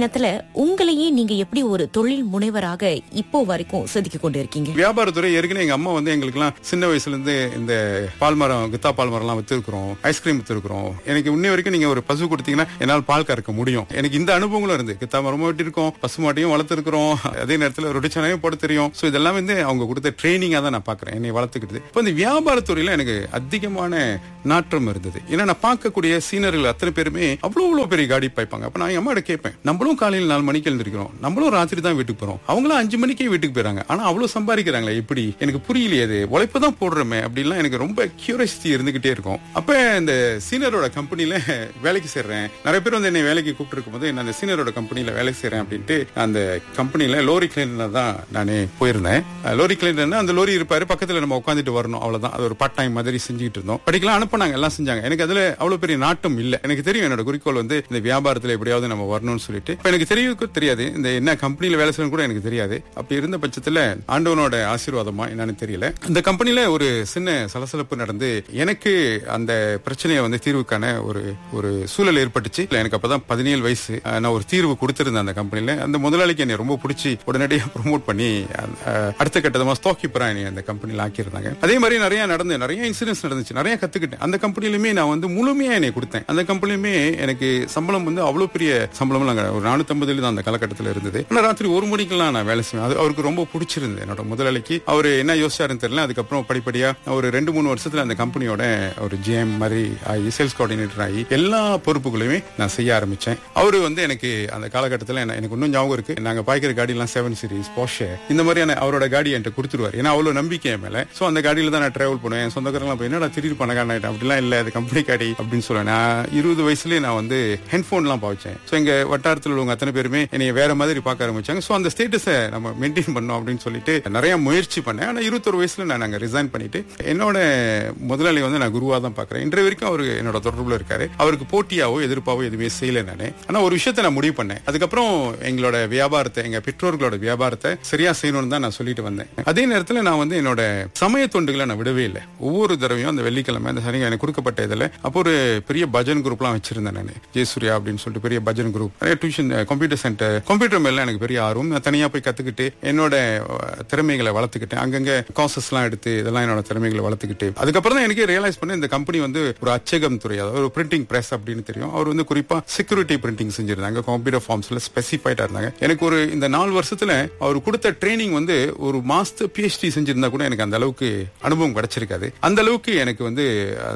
பயணத்துல உங்களையே நீங்க எப்படி ஒரு தொழில் முனைவராக இப்போ வரைக்கும் செதுக்கி கொண்டு இருக்கீங்க? வியாபாரத்துறை ஏற்கனவே எங்க அம்மா எங்களுக்கு எல்லாம் சின்ன வயசுல இருந்து இந்த பால்மரம் கித்தா பால்மரம் எல்லாம் வித்துருக்கிறோம், ஐஸ்கிரீம் வித்துருக்கிறோம். எனக்கு இன்ன வரைக்கும் நீங்க ஒரு பசு கொடுத்தீங்கன்னா என்னால் பால் கறக்க முடியும். எனக்கு இந்த அனுபவங்களும் இருந்து கித்தா மரமும் வெட்டிருக்கோம், பசுமாட்டையும் வளர்த்துருக்கிறோம், அதே நேரத்தில் ரொட்டிச்சானையும் போட தெரியும். சோ இதெல்லாம் வந்து அவங்க கொடுத்த ட்ரைனிங்கா தான் நான் பாக்குறேன் என்னை வளர்த்துக்கிட்டு. இப்போ இந்த வியாபாரத்துறையில எனக்கு அதிகமான நாற்றம் இருந்தது. ஏன்னா நான் பார்க்கக்கூடிய சீனர்கள் அத்தனை பேருமே அவ்வளவு பெரிய காடி பாய்ப்பாங்க. அப்ப நான் என் அம்மாட்ட கேட்பேன், நம்மளும் காலையில் 4 மணிக்கு எழுந்திருக்கிறோம், நம்மளும் ராத்திரி தான் வீட்டுக்கு போறோம், அவங்களும் 5 மணிக்கே வீட்டுக்கு போயிறாங்க, ஆனா அவ்வளவு சம்பாதிக்கிறாங்களே எப்படி? எனக்கு புரியலையே. அது உழைப்பு தான் போடுறோமே அப்படின்லாம் எனக்கு ரொம்ப கியூரியாசிட்டி இருந்துகிட்டே இருக்கும். அப்ப இந்த சீனரோட கம்பெனில வேலைக்கு சேர்றேன். நிறைய பேர் வந்து என்னை வேலைக்கு கூப்பிட்டு இருக்கும் போது நான் அந்த சீனரோட கம்பெனில வேலை செய்யறேன் அப்படின்ட்டு அந்த கம்பெனில லோரி கிளீனர் தான் நானே போயிருந்தேன். லோரி கிளீனர் அந்த லோரி இருப்பாரு, பக்கத்துல நம்ம உட்காந்துட்டு வரணும், அவ்வளவுதான். அது ஒரு பார்ட் டைம் மாதிரி செஞ்சுட்டு இருந்தோம். படிக்கலாம் அனுப்புனாங்க, எல்லாம் செஞ்சாங்க. எனக்கு அதுல அவ்வளவு பெரிய நாட்டம் இல்ல. எனக்கு தெரியும் என்னோட குறிக்கோள் வந்து இந்த வியாபாரத்துல எப்படியாவது நம்ம வரணும்னு சொல்லிட்டு. எனக்கு தெரியாது இந்த என்ன கம்பெனில வேலை செய்யணும் கூட எனக்கு தெரியாது. அப்படி இருந்த பட்சத்துல ஆண்டவனோட ஆசீர்வாதமா என்னன்னு தெரியல, இந்த கம்பெனில ஒரு சின்ன சலசலப்பு நடந்து எனக்கு அந்த பிரச்சனையை வந்து தீர்வுக்கான ஒரு சூழல் ஏற்பட்டுச்சு. எனக்கு அப்பதான் 17 வயசு. நான் ஒரு தீர்வு கொடுத்திருந்தேன் அந்த கம்பெனில. அந்த முதலாளிக்கு என்னை ரொம்ப பிடிச்சி உடனடியாக ப்ரொமோட் பண்ணி அடுத்த கட்டமா ஸ்டாக் கீப்பரா என்னை அந்த கம்பெனில ஆக்கியிருந்தாங்க. அதே மாதிரி நிறைய இன்சிடென்ட்ஸ் நடந்துச்சு, நிறைய கத்துக்கிட்டேன். அந்த கம்பெனிலுமே நான் வந்து முழுமையா என்னை கொடுத்தேன். அந்த கம்பெனிலுமே எனக்கு சம்பளம் வந்து அவ்வளவு பெரிய சம்பளம் நாங்க ஒரு 450 தான் அந்த காலகட்டத்தில் இருந்தது. ஆனா ராத்திரி 1 மணிக்கெல்லாம் நான் வேலை செய்வேன். அது அவருக்கு ரொம்ப பிடிச்சிருந்தது. என்னோட முதலாளிக்கு அவரு என்ன யோசிச்சாருன்னு தெரியல. அதுக்கப்புறம் படிப்படியா ஒரு 2-3 வருஷத்துல அந்த கம்பெனியோட ஒரு ஜிஎம் மாதிரி ஆகி சேல்ஸ் கோஆர்டினேட்டர் ஆகி எல்லா பொறுப்புகளையுமே நான் செய்ய ஆரம்பிச்சேன். அவரு வந்து எனக்கு அந்த காலகட்டத்தில் எனக்கு இன்னும் ஞாபகம் இருக்கு, நாங்க பாய்க்கிற காடி எல்லாம் 7 சீரிஸ் போஷே இந்த மாதிரியான அவரோட காடி என்கிட்ட கொடுத்துருவாரு. ஏன்னா அவ்வளவு நம்பிக்கை மேல. சோ அந்த காடியில தான் நான் டிராவல் பண்ணுவேன். சொந்தக்காரங்க என்னடா திடீர் பணக்காரன் அப்படிலாம் இல்ல, அது கம்பெனி காடி அப்படின்னு சொல்லுவேன். நான் 20 வயசுலயே நான் வந்து ஹெட்போன் எல்லாம் பாய்ச்சேன். சோ எங்க வட்டாரத்தில் உள்ளவங்க அத்தனை பேருமே என்னை வேற மாதிரி பார்க்க ஆரம்பிச்சாங்க. சோ அந்த ஸ்டேட்டஸை நம்ம மெயின்டைன் பண்ணோம் அப்படின்னு சொல்லிட்டு நிறைய முயற்சி பண்ணேன். ஆனா 21 வயசுல நான் அங்க ரிசைன் பண்ணிட்டு என்னோட முதலாளி வந்து நான் குருவா தான் பாக்குறேன். இன்றைய வரைக்கும் அவரு என்னோட தொடர்புல இருக்காரு. அவருக்கு போட்டியாவோ எதிர்ப்பாவோ எதுவுமே செய்யல நானு. ஆனா ஒரு விஷயத்தை நான் முடிவு பண்ணேன். அதுக்கப்புறம் எங்களோட வியாபாரத்தை, எங்க பெற்றோர்களோட வியாபாரத்தை சரியா செய்யணும்னு தான் நான் சொல்லிட்டு வந்தேன். அதே நேரத்துல நான் வந்து என்னோட சமய தொண்டுகளை நான் விடவே இல்லை. ஒவ்வொரு தடவையும் அந்த வெள்ளிக்கிழமை அந்த சனிக்கிழமை எனக்கு கொடுக்கப்பட்ட இதுல அப்போ ஒரு பெரிய பஜன் குரூப் எல்லாம் வச்சிருந்தேன் நான். ஜெயசூர்யா அப்படின்னு சொல்லிட்டு பெரிய பஜன் குரூப், நிறைய டியூஷன், கம்ப்யூட்டர் சென்டர், கம்ப்யூட்டர் மேல எனக்கு பெரிய ஆர்வம். நான் தனியா போய் கத்துக்கிட்டு என்னோட திறமைகளை வளர்த்துக்கிட்டேன். அங்கங்க காசஸ் எல்லாம் எடுத்து இதெல்லாம் என்னோட திறமைகளை வளர்த்துக்கிட்டு அதுக்கப்புறம் தான் எனக்கு ரியலைஸ் பண்ண இந்த கம்பெனி வந்து ஒரு அச்சகம் துறை, அதாவது ஒரு பிரிண்டிங் பிரஸ் அப்படின்னு தெரியும். அவர் வந்து குறிப்பா செக்யூரிட்டி பிரிண்டிங் செஞ்சிருந்தாங்க, கம்ப்யூட்டர் ஃபார்ம்ஸ்ல ஸ்பெசிஃபைடா இருந்தாங்க. எனக்கு ஒரு இந்த 4 வருஷத்துல அவர் கொடுத்த ட்ரைனிங் வந்து ஒரு மாஸ்டர் PhD செஞ்சிருந்தா கூட எனக்கு அந்த அளவுக்கு அனுபவம் கிடைச்சிருக்காது. அந்த அளவுக்கு எனக்கு வந்து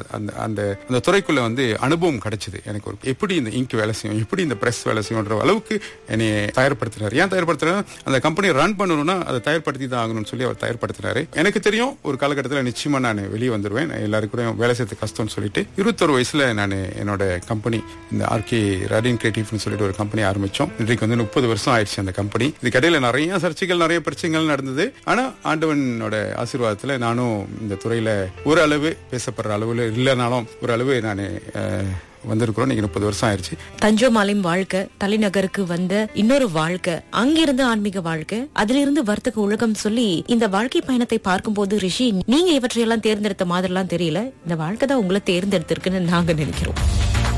அந்த துறைக்குள்ள வந்து அனுபவம் கிடைச்சது. எனக்கு ஒரு எப்படி இந்த இங்க் வேலை செய்யும், எப்படி இந்த பிரஸ் வேலை செய்யும்ன்ற அளவுக்கு என்னை தயார்படுத்தினார். ஏன் தயார்படுத்தினார்? அந்த கம்பெனி ரன் பண்ணணும்னா அதை தயார்படுத்தி தான் ஆகணும்னு சொல்லி அவர் தயார்படுத்தினாரு. எனக்கு தெரியும் ஒரு காலகட்டத்தில் நிச்சயமா நான் வெளியே வந்துருவேன், எல்லாருக்கும் வேலை செய்யறது கஷ்டம்னு சொல்லிட்டு 21 வயசுல நான் என்னோட கம்பெனி இந்த ஆர்கே ராடின் கிரியேட்டிவ்னு சொல்லிட்டு ஒரு கம்பெனி ஆரம்பிச்சோம். இன்றைக்கு வந்து 30 வருஷம் ஆயிடுச்சு அந்த கம்பெனி. இதுக்கடையில நிறைய சர்ச்சைகள், நிறைய பிரச்சனைகள் நடந்தது. ஆனா ஆண்டவனோட ஆசீர்வாதத்துல நானும் இந்த துறையில ஒரு அளவு பேசப்படுற அளவுல இல்லைனாலும் ஒரு அளவு நான் வந்திருக்கிறோம். நீங்க 30 வருஷம் ஆயிடுச்சு. தஞ்சோமாலையும் வாழ்க்கை, தலைநகருக்கு வந்த இன்னொரு வாழ்க்கை, அங்கிருந்து ஆன்மீக வாழ்க்கை, அதிலிருந்து வர்த்தக உலகம் சொல்லி இந்த வாழ்க்கை பயணத்தை பார்க்கும்போது ரிஷி, நீங்க இவற்றையெல்லாம் தேர்ந்தெடுத்த மாதிரிலாம் தெரியல, இந்த வாழ்க்கை தான் உங்களை தேர்ந்தெடுத்திருக்குன்னு நாங்க நினைக்கிறோம்.